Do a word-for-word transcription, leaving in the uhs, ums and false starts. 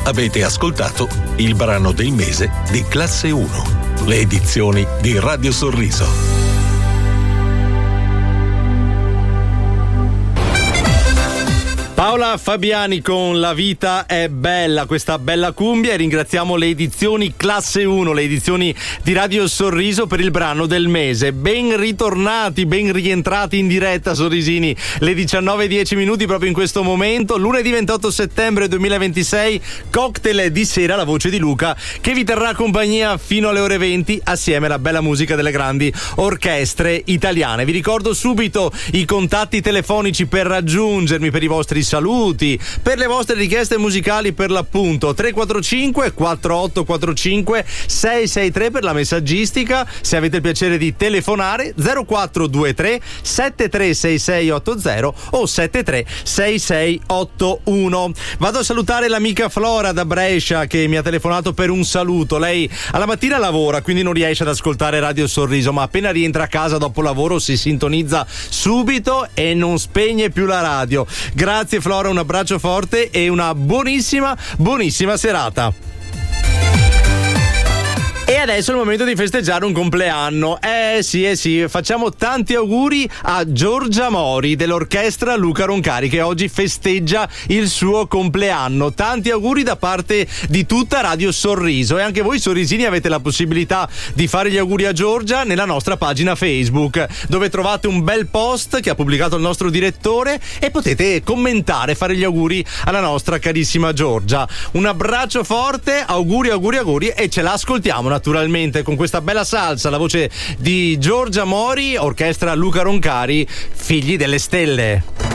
Avete ascoltato il brano del mese di Classe uno, le edizioni di Radio Sorriso. Paola Fabiani con La vita è bella, questa bella cumbia, e ringraziamo le edizioni Classe uno, le edizioni di Radio Sorriso per il brano del mese. Ben ritornati, ben rientrati in diretta, Sorrisini, le diciannove e dieci minuti proprio in questo momento, lunedì ventotto settembre duemilaventisei, cocktail di sera, la voce di Luca, che vi terrà compagnia fino alle ore venti assieme alla bella musica delle grandi orchestre italiane. Vi ricordo subito i contatti telefonici per raggiungermi, per i vostri saluti, per le vostre richieste musicali, per l'appunto tre quattro cinque quattro otto quattro cinque sei sei tre per la messaggistica, se avete il piacere di telefonare zero quattro due tre sette tre sei sei otto zero o sette tre sei sei otto uno. Vado a salutare l'amica Flora da Brescia che mi ha telefonato per un saluto. Lei alla mattina lavora, quindi non riesce ad ascoltare Radio Sorriso, ma appena rientra a casa dopo lavoro si sintonizza subito e non spegne più la radio. Grazie Flora, un abbraccio forte e una buonissima, buonissima serata. E adesso è il momento di festeggiare un compleanno. Eh sì, eh sì, facciamo tanti auguri a Giorgia Mori dell'orchestra Luca Roncari, che oggi festeggia il suo compleanno. Tanti auguri da parte di tutta Radio Sorriso, e anche voi sorrisini avete la possibilità di fare gli auguri a Giorgia nella nostra pagina Facebook, dove trovate un bel post che ha pubblicato il nostro direttore e potete commentare, fare gli auguri alla nostra carissima Giorgia. Un abbraccio forte, auguri, auguri, auguri, e ce l'ascoltiamo naturalmente con questa bella salsa, la voce di Giorgia Mori, orchestra Luca Roncari, Figli delle Stelle.